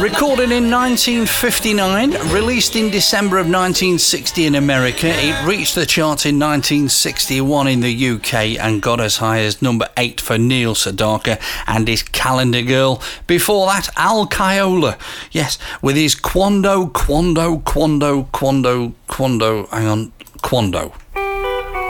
Recorded in 1959, released in December of 1960 in America, it reached the charts in 1961 in the UK and got as high as number 8 for Neil Sedaka and his Calendar Girl. Before that, Al Caiola, yes, with his Quando, hang on, Quando.